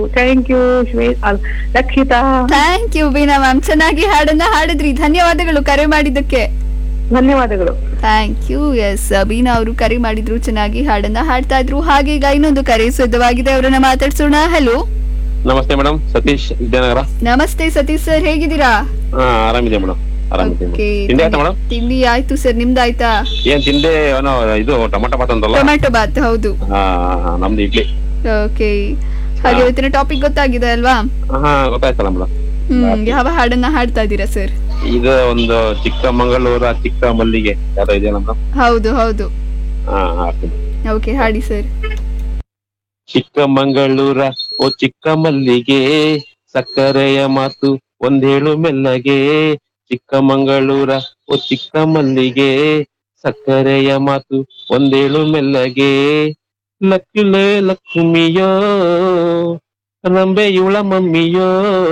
Thank you Rakshita. Thank you Beena ma'am, ಚೆನ್ನಾಗಿ ಹಾಡನ್ನ ಹಾಡಿದ್ರಿ. ಧನ್ಯವಾದಗಳು ಕರೆ ಮಾಡಿದ್ದಕ್ಕೆ. ಧನ್ಯವಾದಗಳು. Thank you. ಎಸ್, ಬೀನಾ ಅವರು ಕರೆ ಮಾಡಿದ್ರು, ಚೆನ್ನಾಗಿ ಹಾಡನ್ನ ಹಾಡ್ತಾ ಇದ್ರು. ಹಾಗೆ ಈಗ ಇನ್ನೊಂದು ಕರೆ ಸಿದ್ಧವಾಗಿದೆ, ಅವರನ್ನ ಮಾತಾಡ್ಸೋಣ. ಹಲೋ, ನಮಸ್ತೆ ಮೇಡಮ್, ಸತೀಶ್ ವಿದ್ಯಾನಗರ. ನಮಸ್ತೆ ಸತೀಶ್ ಸರ್, ಹೇಗಿದ್ದೀರಾ? ಆರಾಮಿದೆ ಮೇಡಮ್, ಆರಾಮಿದೆ. Okay, ತಿಂಡಿ ಆಯ್ತಾ ಮೇಡಮ್? ತಿಂಡಿ ಆಯ್ತು ಸರ್, ನಿಮ್ದಾಯ್ತಾ? ಏನ್ ತಿಂದೆ? ಇದು ಟೊಮಾಟೊ ಬಾತ್ ಅಂತಲ್ಲ? ಟೊಮ್ಯಾಟೊ ಬಾತ್, ಹೌದು. ನಮ್ದು ಇಡ್ಲಿ. ಓಕೆ, ಹಾಗೆ ಇವತ್ತಿನ ಟಾಪಿಕ್ ಗೊತ್ತಾಗಿದೆ ಅಲ್ವಾ? ಗೊತ್ತಾಯ್ತಲ್ಲ ಮೇಡಮ್. ಯಾವ ಹಾಡನ್ನ ಹಾಡ್ತಾ ಇದ್ದೀರಾ ಸರ್? ಇದು ಒಂದು ಚಿಕ್ಕಮಗಳೂರ ಚಿಕ್ಕ ಮಲ್ಲಿಗೆ ಯಾವ್ದೋ ಇದೆಯಲ್ಲ ಮೇಡಮ್? ಹೌದು ಹೌದು. ಹಾಡ್ತೀನಿ. ಓಕೆ, ಹಾಡಿ ಸರ್. ಚಿಕ್ಕಮಗಳೂರ ಓ ಚಿಕ್ಕ ಮಲ್ಲಿಗೆ, ಸಕ್ಕರೆಯ ಮಾತು ಒಂದೇಳು ಮೆಲ್ಲಗೆ. ಚಿಕ್ಕಮಗಳೂರ ಓ ಚಿಕ್ಕ ಮಲ್ಲಿಗೆ, ಸಕ್ಕರೆಯ ಮಾತು ಒಂದೇಳು ಮೆಲ್ಲಗೆ. ಲಕ್ಕುಲೇ ಲಕ್ಷ್ಮಿಯೋ, ರಂಬೆಯುಳ ಮಮ್ಮಿಯೋ,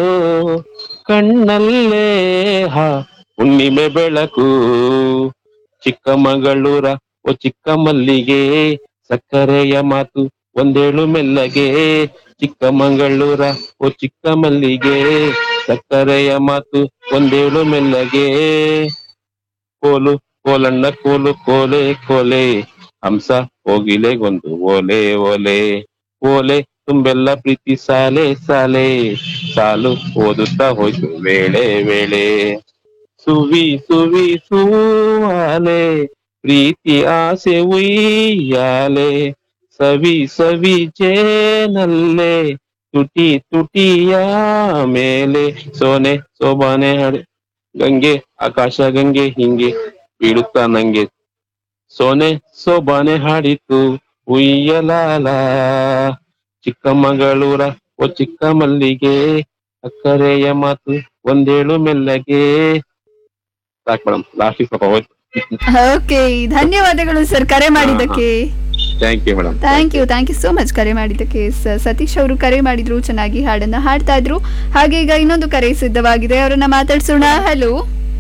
ಕಣ್ಣಲ್ಲೇ ಹುಣ್ಣಿಮೆ ಬೆಳಕು. ಚಿಕ್ಕಮಗಳೂರ ಓ ಚಿಕ್ಕ ಮಲ್ಲಿಗೆ, ಸಕ್ಕರೆಯ ಮಾತು ಒಂದೇಳು ಮೆಲ್ಲಗೆ. ಚಿಕ್ಕಮಗಳೂರ ಓ ಚಿಕ್ಕ ಮಲ್ಲಿಗೆ, ಸಕ್ಕರೆಯ ಮಾತು ಒಂದೇಳು ಮೆಲ್ಲಗೆ. ಕೋಲು ಕೋಲಣ್ಣ ಕೋಲು ಕೋಲೆ ಕೋಲೆ, ಹಂಸ ಹೋಗಿಲೆಗೊಂದು ಓಲೆ ಓಲೆ. ಓಲೆ ತುಂಬೆಲ್ಲ ಪ್ರೀತಿ ಸಾಲೆ ಸಾಲೆ, ಸಾಲು ಓದುತ್ತಾ ಹೋಯ್ತು ವೇಳೆ ವೇಳೆ. ಸುವಿ ಸುವಿ ಸುವಾಲೆ, ಪ್ರೀತಿ ಆಸೆ ಉಯ್ಯಾಲೆ. ಸವಿ ಸವಿ ಜೇನಲ್ಲೇ, ತುಟಿ ತುಟಿಯ ಮೇಲೆ. ಸೋನೆ ಸೋಬಾನೆ ಹಾಡು ಗಂಗೆ, ಆಕಾಶ ಗಂಗೆ ಹಿಂಗೆ ಬೀಳುತ್ತಾ ನಂಗೆ. ಸೋನೆ ಸೋಬಾನೆ ಹಾಡಿತು ಉಯ್ಯಲಾಲ. ಚಿಕ್ಕಮಗಳೂರ ಓ ಚಿಕ್ಕ ಮಲ್ಲಿಗೆ, ಸಕ್ಕರೆಯ ಮಾತು ಒಂದೇಳು ಮೆಲ್ಲಗೆ. ಸಾಕು ಮೇಡಮ್, ಲಾಸ್ಟ್ ಸ್ವಲ್ಪ ಹೋಯ್ತು. ಓಕೆ, ಧನ್ಯವಾದಗಳು ಸರ್ ಕರೆ ಮಾಡಿದ್ದಕ್ಕೆ. Thank you madam. Thank you so much ಕರೆ ಮಾಡಿದ್ದಕ್ಕೆ. ಸತೀಶ್ ಅವರು ಕರೆ ಮಾಡಿದ್ರು, ಚೆನ್ನಾಗಿ ಹಾಡನ್ನ ಹಾಡ್ತಾ ಇದ್ರು. ಹಾಗೆ ಈಗ ಇನ್ನೊಂದು ಕರೆ ಸಿದ್ಧವಾಗಿದೆ, ಅವರನ್ನ ಮಾತಾಡ್ಸೋಣ. ಹಲೋ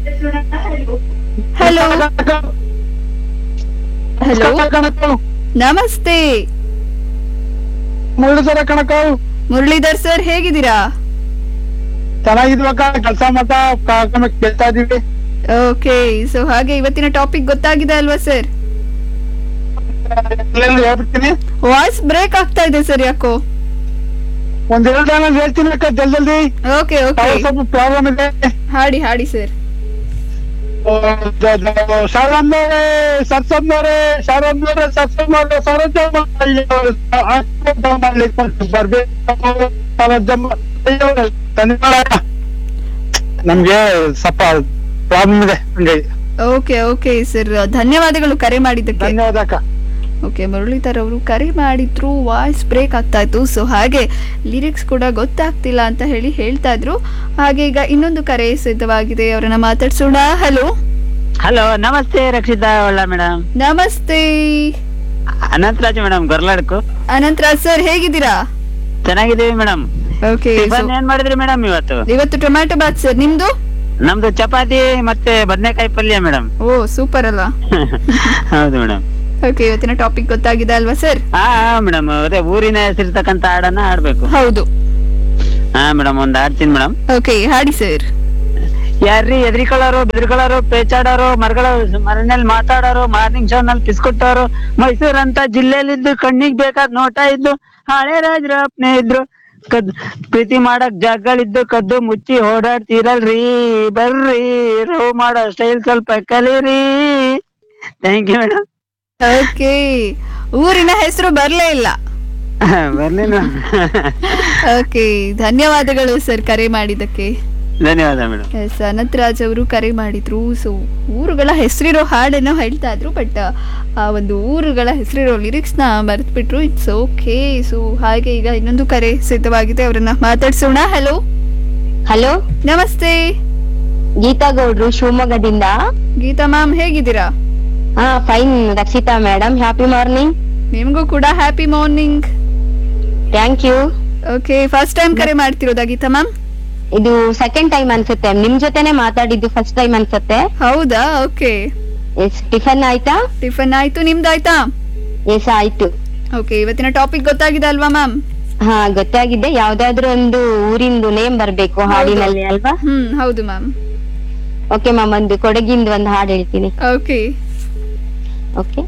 ಹಲೋ ಹಲೋ, ನಮಸ್ತೆ ಮುರಳೀಧರ ಕಣಕ. ಮುರಳೀಧರ್ ಸರ್, ಹೇಗಿದ್ದೀರಾ? ಚೆನ್ನಾಗಿದ್ವಕ್ಕ, ಕೆಲಸ ಮಾಡ್ತಾ ಕಾರ್ಯಕ್ರಮಕ್ಕೆ ಕೇಳ್ತಾ ಇದೀವಿ. ಓಕೆ, ಸೊ ಹಾಗೆ ಇವತ್ತಿನ ಟಾಪಿಕ್ ಗೊತ್ತಾಗಿದೆ ಅಲ್ವಾ ಸರ್? ಹೇಳ್ಬಿಡ್ತೀನಿ. ವಾಯ್ಸ್ ಬ್ರೇಕ್ ಆಗ್ತಾ ಇದೆ ಸರ್, ಯಾಕೋ? ಒಂದೆರಡು ಜನ ಹೇಳ್ತೀನಿ ಅಕ್ಕ, ಜಲ್ದಿ. ಓಕೆ ಓಕೆ, ಸ್ವಲ್ಪ ಪ್ರಾಬ್ಲಮ್ ಇದೆ. ಹಾಡಿ ಹಾಡಿ ಸರ್. ಶಾರದಮ್ಮನವರೇ ಸರ್ಸಮ್ಮನವರೇ, ಶಾರದಮ್ಮನವರೇ ಸರ್ಸಮ್ಮನವರೇ, ನಮ್ಗೆ ಸ್ವಲ್ಪ ಪ್ರಾಬ್ಲಮ್ ಇದೆ ಹಂಗಾಗಿ. ಓಕೆ ಓಕೆ ಸರ್, ಧನ್ಯವಾದಗಳು ಕರೆ ಮಾಡಿದ್ದಕ್ಕೆ. ಧನ್ಯವಾದ ಅಕ್ಕ. ಓಕೆ, ಮುರಳೀಧರ್ ಅವರು ಕರೆ ಮಾಡಿದ್ರು, ವಾಯ್ಸ್ ಬ್ರೇಕ್ ಆಗ್ತಾ ಇತ್ತು. ಸೊ ಹಾಗೆ ಲಿರಿಕ್ಸ್ ಕೂಡ ಗೊತ್ತಾಗ್ತಿಲ್ಲ ಅಂತ ಹೇಳ್ತಾ ಇದ್ರು. ಹಾಗೆ ಈಗ ಇನ್ನೊಂದು ಕರೆ ಸಿದ್ಧವಾಗಿದೆ, ಅವರನ್ನ ಮಾತಾಡ್ಸೋಣ. ಹಲೋ ಹಲೋ, ನಮಸ್ತೆ ರಕ್ಷಿತಾ ಒಳ್ಳ ಮೇಡಮ್. ನಮಸ್ತೆ ಅನಂತರಾಜ್ ಮೇಡಮ್, ಗೊರ್ಲಾಡ್ಕು. ಅನಂತರಾಜ್ ಸರ್, ಹೇಗಿದ್ದೀರಾ? ಚೆನ್ನಾಗಿದ್ದೀವಿ ಮೇಡಮ್. ಓಕೆ, ಏನ್ ಮಾಡಿದ್ರಿ ಮೇಡಮ್ ಇವತ್ತು? ಇವತ್ತು ಟೊಮ್ಯಾಟೊ ಬಾತ್ ಸರ್, ನಿಮ್ದು? ನಮ್ದು ಚಪಾತಿ ಮತ್ತೆ ಬದನೆಕಾಯಿ ಪಲ್ಯ ಮೇಡಮ್. ಓ ಸೂಪರ್ ಅಲ್ಲ? ಹೌದು ಮೇಡಮ್. ಓಕೆ, ಇವತ್ತಿನ ಟಾಪಿಕ್ ಗೊತ್ತಾಗಿದೆ ಅಲ್ವಾ ಸರ್? ಹಾ ಮೇಡಮ್, ಅದೇ ಊರಿನ ಹೆಸರಿರ್ತಕ್ಕಂತ ಹಾಡನ್ನ ಹಾಡ್ಬೇಕು. ಹೌದು. ಹಾ ಮೇಡಮ್, ಒಂದ್ ಹಾಡ್ತೀನಿ ಮೇಡಮ್. ಓಕೆ, ಹಾಡಿ ಸರ್. ಯಾರ್ರಿ ಎದ್ರಿಕೊಳ್ಳೋರು, ಬೆದ್ರಿಕೊಳ್ಳೋರು, ಪೇಚಾಡೋರು, ಮರನಲ್ಲಿ ಮಾತಾಡೋರು, ಮಾರ್ನಿಂಗ್ ಶೋ ನಲ್ಲಿ ಪಿಸ್ಕೊಟ್ಟೋರು, ಮೈಸೂರ್ ಅಂತ ಜಿಲ್ಲೆಯಲ್ಲಿದ್ದು ಕಣ್ಣಿಗ್ ಬೇಕಾದ ನೋಟ ಇದ್ದು, ಹಳೆ ರಾಜ್ರ ಅಪ್ನೆ ಇದ್ರು, ಪ್ರೀತಿ ಮಾಡಕ್ ಜಾಗಗಳಿದ್ದು ಕದ್ದು ಮುಚ್ಚಿ ಓಡಾಡ್ತೀರಲ್ರಿ. ಬರ್ರಿ ರೋ ಮಾಡೋ ಸ್ಟೈಲ್ ಸ್ವಲ್ಪ ಕಲೀರಿ. Thank you madam. ಓಕೆ, ಊರಿನ ಹೆಸರು ಬರ್ಲೇ ಇಲ್ಲ. ಬರ್ಲಿಲ್ಲ. ಓಕೆ, ಧನ್ಯವಾದಗಳು ಸರ್ ಕರೆ ಮಾಡಿದ್ದಕ್ಕೆ. ಧನ್ಯವಾದ ಮೇಡಮ್. ಎಸ್, ಅನಂತರಾಜ್ ಅವರು ಕರೆ ಮಾಡಿದ್ರು. ಸೊ ಊರುಗಳ ಹೆಸರಿರೋ ಹಾಡನ್ನು ಹೇಳ್ತಾ ಇದ್ರು, ಬಟ್ ಆ ಒಂದು ಊರುಗಳ ಹೆಸರಿರೋ ಲಿರಿಕ್ಸ್ ನ ಮರೆತು ಬಿಟ್ರು. It's okay. ಸೊ ಹಾಗೆ ಈಗ ಇನ್ನೊಂದು ಕರೆ ಸಿದ್ಧವಾಗಿದೆ, ಅವರನ್ನ ಮಾತಾಡ್ಸೋಣ. ಹಲೋ ಹಲೋ, ನಮಸ್ತೆ. ಗೀತಾ ಗೌಡ್ರು, ಶಿವಮೊಗ್ಗದಿಂದ. ಗೀತಾ ಮ್ಯಾಮ್, ಹೇಗಿದ್ದೀರಾ? Fine Rakshita madam, happy morning. ನಿಮ್ಗೂ ಕೂಡ happy morning. Thank you. Okay, first time ಕರೆ ಮಾಡ್ತಿರೋದಾ ಗೀತಾ ಮ್ಯಾಮ್? ಇದು ಸೆಕೆಂಡ್ ಟೈಮ್ ಅನ್ಸುತ್ತೆ, ನಿಮ್ ಜೊತೆನೆ ಮಾತಾಡಿದ್ದು ಫಸ್ಟ್ ಟೈಮ್ ಅನ್ಸುತ್ತೆ. ಹೌದಾ? ಓಕೆ. ಎಸ್, ಟಿಫನ್ ಆಯ್ತಾ? ಟಿಫನ್ ಆಯ್ತು, ನಿಮ್ದಾಯ್ತಾ? ಎಸ್ ಆಯ್ತು. ಓಕೆ, ಇವತ್ತಿನ ಟಾಪಿಕ್ ಗೊತ್ತಾಗಿದೆ ಅಲ್ವಾ ಮ್ಯಾಮ್? ಹಾ ಗೊತ್ತಾಗಿದೆ, ಯಾವ್ದಾದ್ರು ಒಂದು ಊರಿಂದು ನೇಮ್ ಬರ್ಬೇಕು ಹಾಡಿನಲ್ಲಿ ಅಲ್ವಾ? ಹೌದು ಮ್ಯಾಮ್. ಓಕೆ ಮ್ಯಾಮ್, ಒಂದು ಕೊಡಗಿಂದು ಒಂದು ಹಾಡು ಹೇಳ್ತೀನಿ. ಓಕೆ. ಓಕೆ.